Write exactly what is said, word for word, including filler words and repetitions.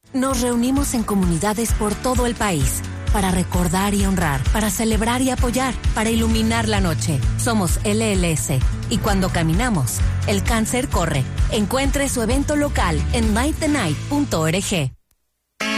Nos reunimos en comunidades por todo el país para recordar y honrar, para celebrar y apoyar, para iluminar la noche. Somos L L S y cuando caminamos, el cáncer corre. Encuentre su evento local en night the night punto org.